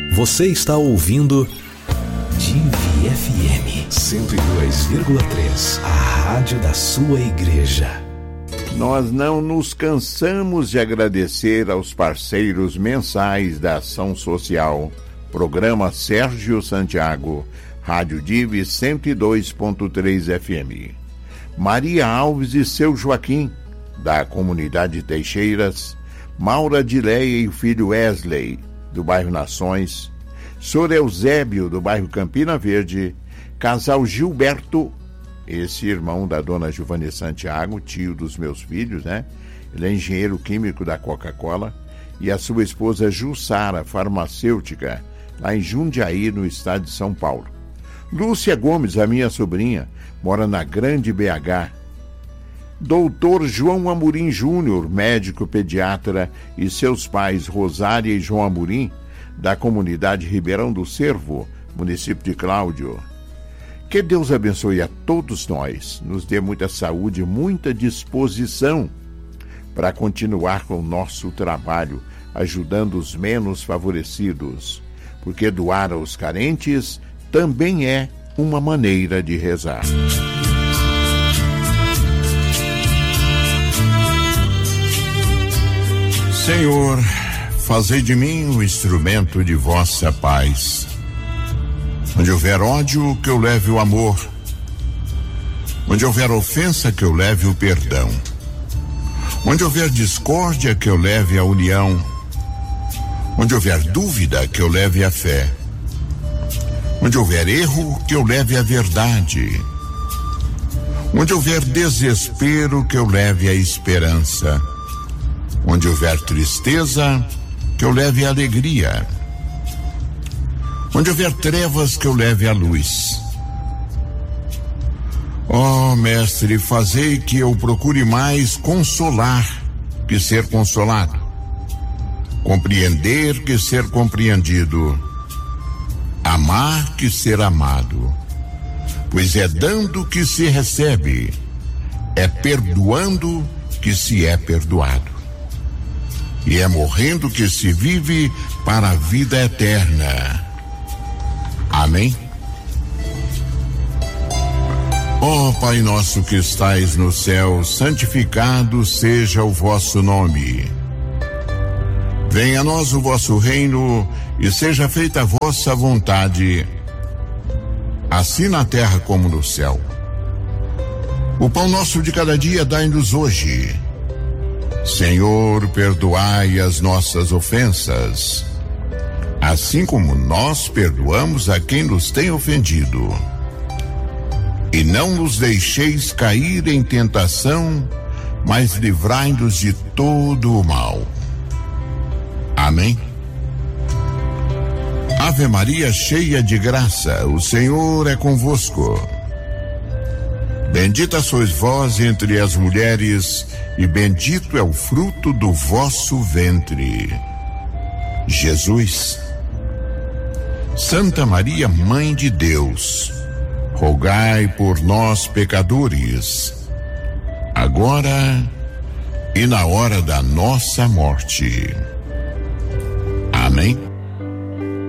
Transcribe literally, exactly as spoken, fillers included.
Você está ouvindo Divi F M cento e dois vírgula três, a rádio da sua igreja. Nós não nos cansamos de agradecer aos parceiros mensais da ação social. Programa Sérgio Santiago, Rádio Divi cento e dois ponto três F M. Maria Alves e seu Joaquim, da comunidade Teixeiras. Maura Dileia e o filho Wesley, do bairro Nações. Sor Eusébio, do bairro Campina Verde. Casal Gilberto, esse irmão da dona Giovanni Santiago, tio dos meus filhos, né? Ele é engenheiro químico da Coca-Cola. E a sua esposa Jussara, farmacêutica, lá em Jundiaí, no estado de São Paulo. Lúcia Gomes, a minha sobrinha, mora na Grande B H. Doutor João Amorim Júnior, médico pediatra, e seus pais Rosária e João Amorim, da comunidade Ribeirão do Cervo, município de Cláudio. Que Deus abençoe a todos nós, nos dê muita saúde e muita disposição para continuar com o nosso trabalho, ajudando os menos favorecidos, porque doar aos carentes também é uma maneira de rezar. Senhor, fazei de mim um instrumento de vossa paz. Onde houver ódio, que eu leve o amor. Onde houver ofensa, que eu leve o perdão. Onde houver discórdia, que eu leve a união. Onde houver dúvida, que eu leve a fé. Onde houver erro, que eu leve a verdade. Onde houver desespero, que eu leve a esperança. Onde houver tristeza, que eu leve a alegria. Onde houver trevas, que eu leve a luz. Ó, Mestre, fazei que eu procure mais consolar que ser consolado, compreender que ser compreendido, amar que ser amado, pois é dando que se recebe, é perdoando que se é perdoado, e é morrendo que se vive para a vida eterna. Amém? Ó Pai nosso que estais no céu, santificado seja o vosso nome. Venha a nós o vosso reino e seja feita a vossa vontade, assim na terra como no céu. O pão nosso de cada dia dai-nos hoje. Senhor, perdoai as nossas ofensas, assim como nós perdoamos a quem nos tem ofendido. E não nos deixeis cair em tentação, mas livrai-nos de todo o mal. Amém. Ave Maria, cheia de graça, o Senhor é convosco. Bendita sois vós entre as mulheres, e bendito é o fruto do vosso ventre, Jesus. Santa Maria, Mãe de Deus, rogai por nós, pecadores, agora e na hora da nossa morte. Amém.